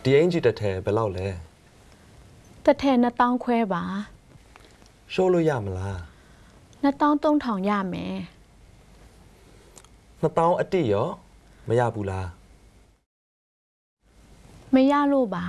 ဒီအင်ဂျီတစ်ထဲဘယ်လောက်လဲတစ်ထဲ2000ခွဲပါရှိုးလို့ရမလား 2300ရမယ် 2000အတိရောမရဘူးလားမရလို့ပါ